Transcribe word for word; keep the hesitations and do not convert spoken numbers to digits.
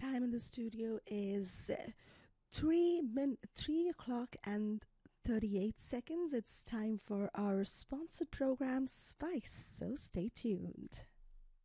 time in the studio is uh, three min three o'clock and thirty-eight seconds. It's time for our sponsored program Spice. So stay tuned.